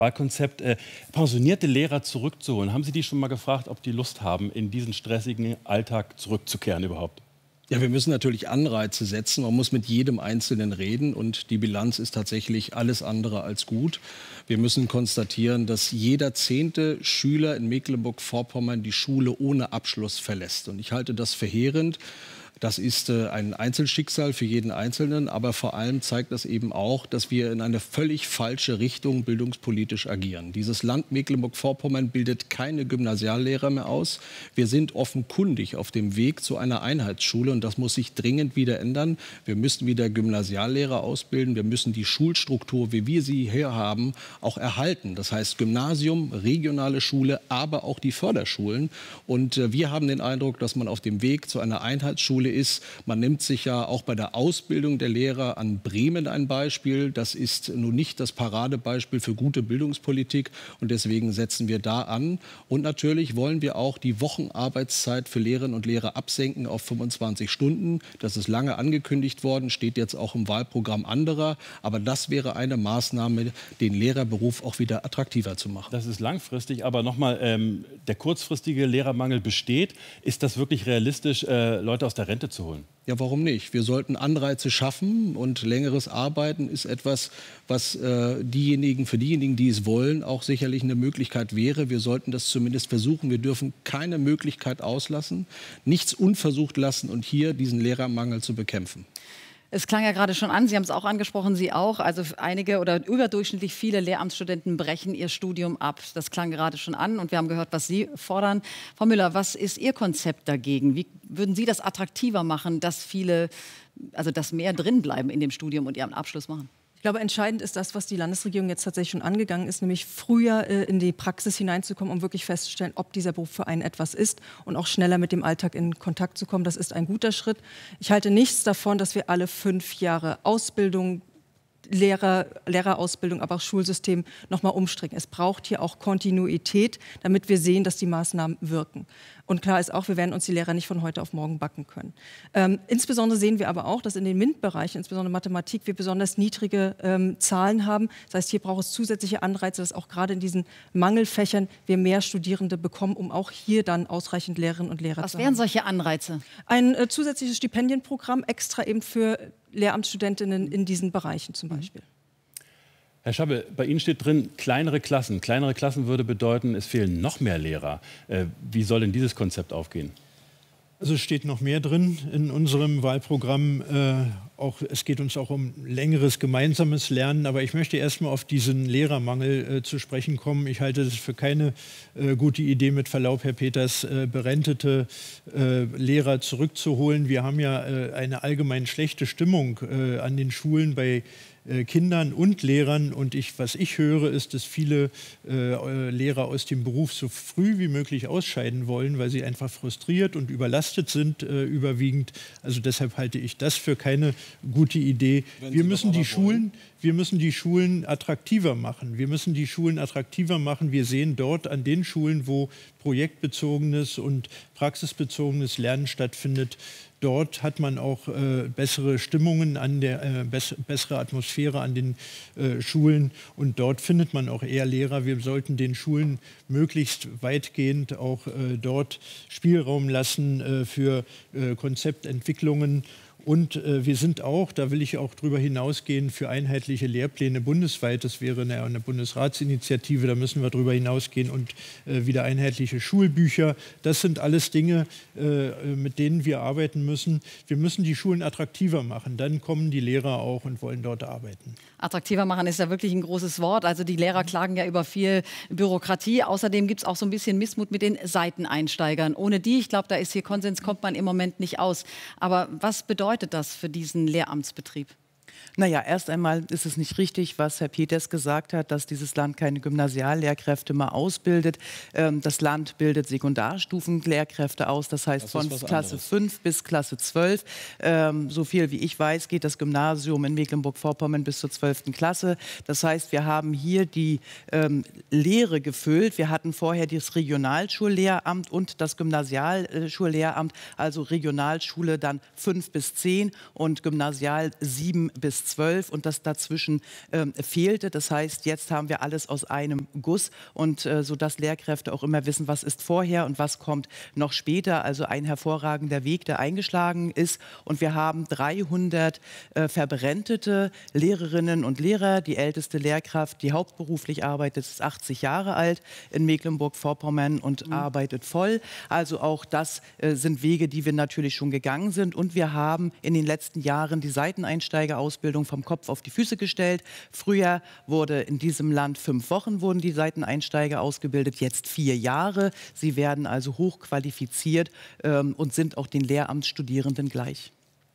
Wahlkonzept, pensionierte Lehrer zurückzuholen. Haben Sie die schon mal gefragt, ob die Lust haben, in diesen stressigen Alltag zurückzukehren überhaupt? Ja, wir müssen natürlich Anreize setzen. Man muss mit jedem Einzelnen reden und die Bilanz ist tatsächlich alles andere als gut. Wir müssen konstatieren, dass jeder 10. Schüler in Mecklenburg-Vorpommern die Schule ohne Abschluss verlässt. Und ich halte das verheerend. Das ist ein Einzelschicksal für jeden Einzelnen, aber vor allem zeigt das eben auch, dass wir in eine völlig falsche Richtung bildungspolitisch agieren. Dieses Land Mecklenburg-Vorpommern bildet keine Gymnasiallehrer mehr aus. Wir sind offenkundig auf dem Weg zu einer Einheitsschule und das muss sich dringend wieder ändern. Wir müssen wieder Gymnasiallehrer ausbilden. Wir müssen die Schulstruktur, wie wir sie hier haben, auch erhalten. Das heißt Gymnasium, regionale Schule, aber auch die Förderschulen. Und wir haben den Eindruck, dass man auf dem Weg zu einer Einheitsschule ist. Man nimmt sich ja auch bei der Ausbildung der Lehrer an Bremen ein Beispiel. Das ist nun nicht das Paradebeispiel für gute Bildungspolitik und deswegen setzen wir da an. Und natürlich wollen wir auch die Wochenarbeitszeit für Lehrerinnen und Lehrer absenken auf 25 Stunden. Das ist lange angekündigt worden, steht jetzt auch im Wahlprogramm anderer. Aber das wäre eine Maßnahme, den Lehrerberuf auch wieder attraktiver zu machen. Das ist langfristig, aber nochmal, der kurzfristige Lehrermangel besteht. Ist das wirklich realistisch, Leute aus der Rente zu holen? Ja, warum nicht? Wir sollten Anreize schaffen und längeres Arbeiten ist etwas, was für diejenigen, die es wollen, auch sicherlich eine Möglichkeit wäre. Wir sollten das zumindest versuchen. Wir dürfen keine Möglichkeit auslassen, nichts unversucht lassen und hier diesen Lehrermangel zu bekämpfen. Es klang ja gerade schon an, Sie haben es auch angesprochen, Sie auch. Also einige oder überdurchschnittlich viele Lehramtsstudenten brechen ihr Studium ab. Das klang gerade schon an und wir haben gehört, was Sie fordern. Frau Müller, was ist Ihr Konzept dagegen? Wie würden Sie das attraktiver machen, dass dass mehr drin bleiben in dem Studium und ihren Abschluss machen? Ich glaube, entscheidend ist das, was die Landesregierung jetzt tatsächlich schon angegangen ist, nämlich früher in die Praxis hineinzukommen, um wirklich festzustellen, ob dieser Beruf für einen etwas ist und auch schneller mit dem Alltag in Kontakt zu kommen. Das ist ein guter Schritt. Ich halte nichts davon, dass wir alle 5 Jahre Ausbildung, Lehrerausbildung, aber auch Schulsystem noch mal umstricken. Es braucht hier auch Kontinuität, damit wir sehen, dass die Maßnahmen wirken. Und klar ist auch, wir werden uns die Lehrer nicht von heute auf morgen backen können. Insbesondere sehen wir aber auch, dass in den MINT-Bereichen, insbesondere Mathematik, wir besonders niedrige Zahlen haben. Das heißt, hier braucht es zusätzliche Anreize, dass auch gerade in diesen Mangelfächern wir mehr Studierende bekommen, um auch hier dann ausreichend Lehrerinnen und Lehrer zu haben. Was wären solche Anreize? Ein zusätzliches Stipendienprogramm extra eben für Lehramtsstudentinnen in diesen Bereichen zum Beispiel. Herr Schabel, bei Ihnen steht drin, kleinere Klassen. Kleinere Klassen würde bedeuten, es fehlen noch mehr Lehrer. Wie soll denn dieses Konzept aufgehen? Also es steht noch mehr drin in unserem Wahlprogramm. Es geht uns auch um längeres gemeinsames Lernen. Aber ich möchte erst mal auf diesen Lehrermangel zu sprechen kommen. Ich halte es für keine gute Idee, mit Verlaub, Herr Peters, berentete Lehrer zurückzuholen. Wir haben ja eine allgemein schlechte Stimmung an den Schulen bei Kindern und Lehrern. Und was ich höre, ist, dass viele Lehrer aus dem Beruf so früh wie möglich ausscheiden wollen, weil sie einfach frustriert und überlastet sind überwiegend. Also deshalb halte ich das für keine gute Idee. Wir müssen die Schulen attraktiver machen. Wir müssen die Schulen attraktiver machen. Wir sehen dort an den Schulen, wo projektbezogenes und praxisbezogenes Lernen stattfindet, dort hat man auch bessere Stimmungen, bessere Atmosphäre an den Schulen und dort findet man auch eher Lehrer. Wir sollten den Schulen möglichst weitgehend auch dort Spielraum lassen für Konzeptentwicklungen. Und wir sind auch, da will ich auch drüber hinausgehen, für einheitliche Lehrpläne bundesweit. Das wäre eine Bundesratsinitiative, da müssen wir drüber hinausgehen und wieder einheitliche Schulbücher. Das sind alles Dinge, mit denen wir arbeiten müssen. Wir müssen die Schulen attraktiver machen, dann kommen die Lehrer auch und wollen dort arbeiten. Attraktiver machen ist ja wirklich ein großes Wort. Also die Lehrer klagen ja über viel Bürokratie. Außerdem gibt es auch so ein bisschen Missmut mit den Seiteneinsteigern. Ohne die, ich glaube, da ist hier Konsens, kommt man im Moment nicht aus. Aber was bedeutet das für diesen Lehramtsbetrieb? Naja, erst einmal ist es nicht richtig, was Herr Peters gesagt hat, dass dieses Land keine Gymnasiallehrkräfte mehr ausbildet. Das Land bildet Sekundarstufenlehrkräfte aus, das heißt von Klasse 5 bis Klasse 12. So viel wie ich weiß, geht das Gymnasium in Mecklenburg-Vorpommern bis zur 12. Klasse. Das heißt, wir haben hier die Lehre gefüllt. Wir hatten vorher das Regionalschullehramt und das Gymnasialschullehramt, also Regionalschule dann 5 bis 10 und Gymnasial 7 bis 12 und das dazwischen fehlte. Das heißt, jetzt haben wir alles aus einem Guss und sodass Lehrkräfte auch immer wissen, was ist vorher und was kommt noch später. Also ein hervorragender Weg, der eingeschlagen ist. Und wir haben 300 verberentete Lehrerinnen und Lehrer. Die älteste Lehrkraft, die hauptberuflich arbeitet, ist 80 Jahre alt in Mecklenburg-Vorpommern und arbeitet voll. Also auch das sind Wege, die wir natürlich schon gegangen sind. Und wir haben in den letzten Jahren die Seiteneinsteigerausbildung vom Kopf auf die Füße gestellt. Früher wurde in diesem Land 5 Wochen wurden die Seiteneinsteiger ausgebildet, jetzt 4 Jahre. Sie werden also hochqualifiziert und sind auch den Lehramtsstudierenden gleich.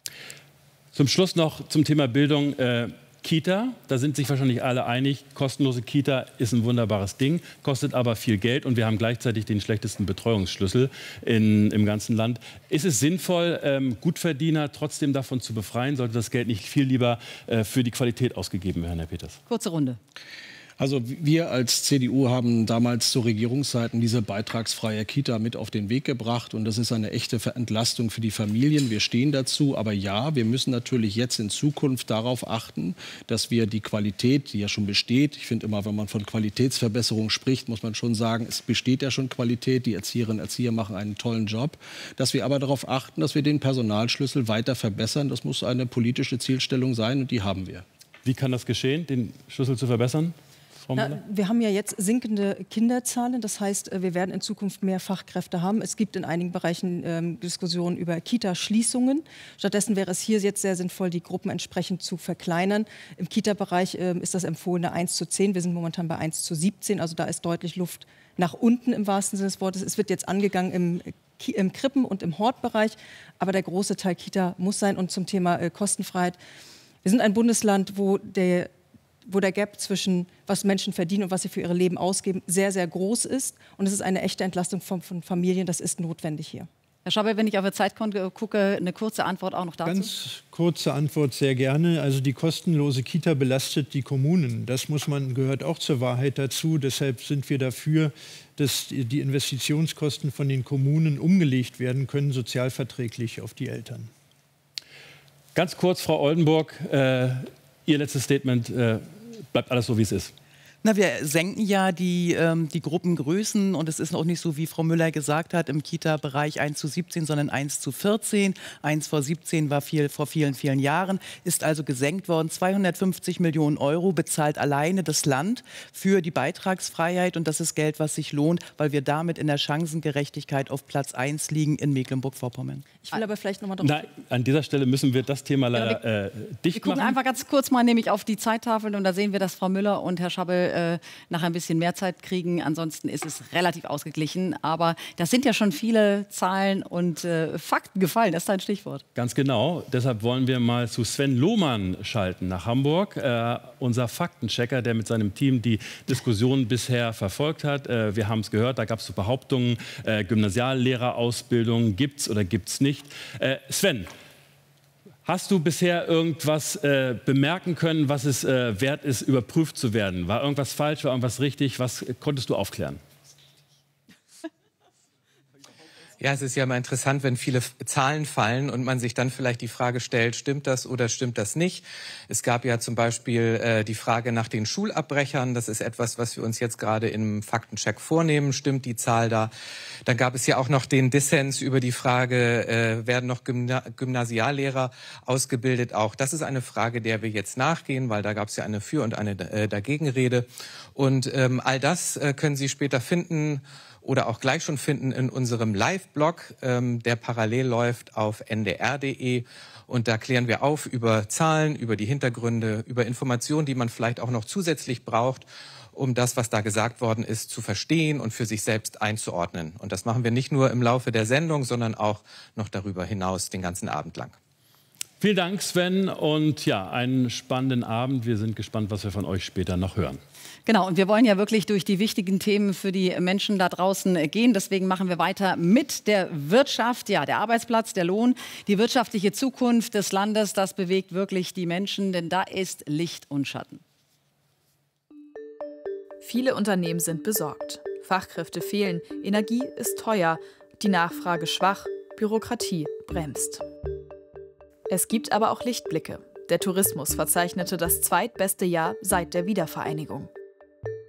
Zum Schluss noch zum Thema Bildung. Kita, da sind sich wahrscheinlich alle einig, kostenlose Kita ist ein wunderbares Ding, kostet aber viel Geld und wir haben gleichzeitig den schlechtesten Betreuungsschlüssel im ganzen Land. Ist es sinnvoll, Gutverdiener trotzdem davon zu befreien? Sollte das Geld nicht viel lieber für die Qualität ausgegeben werden, Herr Peters? Kurze Runde. Also wir als CDU haben damals zu Regierungszeiten diese beitragsfreie Kita mit auf den Weg gebracht und das ist eine echte Entlastung für die Familien. Wir stehen dazu, aber ja, wir müssen natürlich jetzt in Zukunft darauf achten, dass wir die Qualität, die ja schon besteht, ich finde immer, wenn man von Qualitätsverbesserung spricht, muss man schon sagen, es besteht ja schon Qualität, die Erzieherinnen und Erzieher machen einen tollen Job, dass wir aber darauf achten, dass wir den Personalschlüssel weiter verbessern. Das muss eine politische Zielstellung sein und die haben wir. Wie kann das geschehen, den Schlüssel zu verbessern? Wir haben ja jetzt sinkende Kinderzahlen. Das heißt, wir werden in Zukunft mehr Fachkräfte haben. Es gibt in einigen Bereichen Diskussionen über Kita-Schließungen. Stattdessen wäre es hier jetzt sehr sinnvoll, die Gruppen entsprechend zu verkleinern. Im Kita-Bereich ist das empfohlene 1:10. Wir sind momentan bei 1:17. Also da ist deutlich Luft nach unten im wahrsten Sinne des Wortes. Es wird jetzt angegangen im Krippen- und im Hortbereich. Aber der große Teil Kita muss sein. Und zum Thema Kostenfreiheit. Wir sind ein Bundesland, wo der Gap zwischen was Menschen verdienen und was sie für ihr Leben ausgeben, sehr, sehr groß ist. Und es ist eine echte Entlastung von Familien. Das ist notwendig hier. Herr Schabe, wenn ich auf Ihr Zeitkonto gucke, eine kurze Antwort auch noch dazu. Ganz kurze Antwort, sehr gerne. Also die kostenlose Kita belastet die Kommunen. Das gehört auch zur Wahrheit dazu. Deshalb sind wir dafür, dass die Investitionskosten von den Kommunen umgelegt werden können, sozialverträglich auf die Eltern. Ganz kurz, Frau Oldenburg, Ihr letztes Statement. Bleibt alles so, wie es ist. Na, wir senken ja die Gruppengrößen und es ist auch nicht so, wie Frau Müller gesagt hat, im Kita-Bereich 1:17, sondern 1:14. 1:17 war vor vielen, vielen Jahren, ist also gesenkt worden. 250 Millionen Euro bezahlt alleine das Land für die Beitragsfreiheit und das ist Geld, was sich lohnt, weil wir damit in der Chancengerechtigkeit auf Platz 1 liegen in Mecklenburg-Vorpommern. Ich will aber vielleicht noch mal drauf... Nein, an dieser Stelle müssen wir das Thema leider dicht Wir gucken machen. einfach ganz kurz mal nämlich auf die Zeittafel und da sehen wir, dass Frau Müller und Herr Schabbel nachher ein bisschen mehr Zeit kriegen. Ansonsten ist es relativ ausgeglichen. Aber das sind ja schon viele Zahlen und Fakten gefallen. Das ist ein Stichwort. Ganz genau. Deshalb wollen wir mal zu Sven Lohmann schalten nach Hamburg. Unser Faktenchecker, der mit seinem Team die Diskussion bisher verfolgt hat. Wir haben es gehört, da gab es so Behauptungen, Gymnasiallehrerausbildung gibt es oder gibt es nicht. Sven, hast du bisher irgendwas bemerken können, was es wert ist, überprüft zu werden? War irgendwas falsch, war irgendwas richtig? Was konntest du aufklären? Ja, es ist ja immer interessant, wenn viele Zahlen fallen und man sich dann vielleicht die Frage stellt, stimmt das oder stimmt das nicht? Es gab ja zum Beispiel die Frage nach den Schulabbrechern. Das ist etwas, was wir uns jetzt gerade im Faktencheck vornehmen. Stimmt die Zahl da? Dann gab es ja auch noch den Dissens über die Frage, werden noch Gymnasiallehrer ausgebildet? Auch das ist eine Frage, der wir jetzt nachgehen, weil da gab es ja eine Für- und eine Dagegenrede. Und all das können Sie später finden oder auch gleich schon finden in unserem Live-Blog, der parallel läuft auf ndr.de. Und da klären wir auf über Zahlen, über die Hintergründe, über Informationen, die man vielleicht auch noch zusätzlich braucht, um das, was da gesagt worden ist, zu verstehen und für sich selbst einzuordnen. Und das machen wir nicht nur im Laufe der Sendung, sondern auch noch darüber hinaus den ganzen Abend lang. Vielen Dank, Sven. Und ja, einen spannenden Abend. Wir sind gespannt, was wir von euch später noch hören. Genau, und wir wollen ja wirklich durch die wichtigen Themen für die Menschen da draußen gehen. Deswegen machen wir weiter mit der Wirtschaft, ja, der Arbeitsplatz, der Lohn, die wirtschaftliche Zukunft des Landes. Das bewegt wirklich die Menschen, denn da ist Licht und Schatten. Viele Unternehmen sind besorgt. Fachkräfte fehlen, Energie ist teuer, die Nachfrage schwach, Bürokratie bremst. Es gibt aber auch Lichtblicke. Der Tourismus verzeichnete das zweitbeste Jahr seit der Wiedervereinigung.